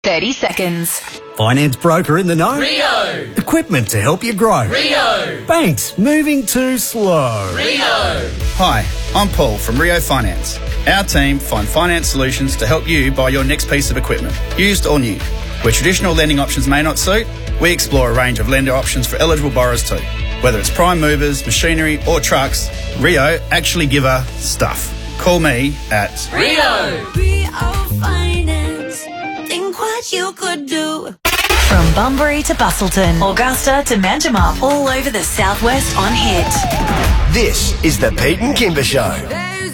30 seconds. Finance broker in the know? Rio! Equipment to help you grow? Rio! Banks moving too slow? Rio! Hi, I'm Paul from Rio Finance. Our team find finance solutions to help you buy your next piece of equipment, used or new. Where traditional lending options may not suit, we explore a range of lender options for eligible borrowers too. Whether it's prime movers, machinery or trucks, Rio actually give a stuff. Call me at Rio! Rio Finance. Think what you could do. From Bunbury to Bustleton, Augusta to Manjimup, all over the southwest on Hit. This is the Pete and Kimber Show.